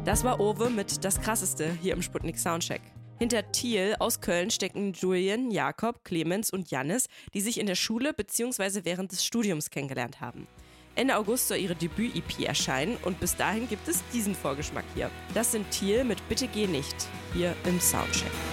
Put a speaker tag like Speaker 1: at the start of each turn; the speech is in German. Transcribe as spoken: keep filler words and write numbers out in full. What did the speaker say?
Speaker 1: Das war Owe mit Das Krasseste hier im Sputnik Soundcheck. Hinter Thiel aus Köln stecken Julian, Jakob, Clemens und Jannis, die sich in der Schule bzw. während des Studiums kennengelernt haben. Ende August soll ihre Debüt-E P erscheinen und bis dahin gibt es diesen Vorgeschmack hier. Das sind Thiel mit Bitte geh nicht, hier im Soundcheck.